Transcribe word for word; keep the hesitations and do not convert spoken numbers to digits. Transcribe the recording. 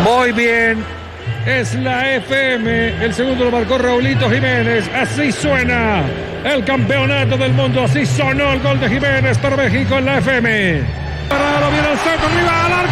Muy bien. Es la F M. El segundo lo marcó Raulito Jiménez. Así suena el campeonato del mundo. Así sonó el gol de Jiménez para México en la F M. Parado, viene el centro, arriba al arco.